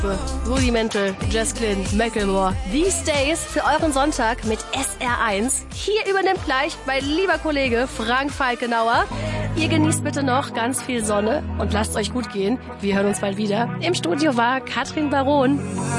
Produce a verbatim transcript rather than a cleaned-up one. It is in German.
Rudimental, Jazglyn, Macklemore. These Days für euren Sonntag mit S R eins. Hier übernimmt gleich mein lieber Kollege Frank Falkenauer. Ihr genießt bitte noch ganz viel Sonne und lasst euch gut gehen. Wir hören uns bald wieder. Im Studio war Katrin Baron.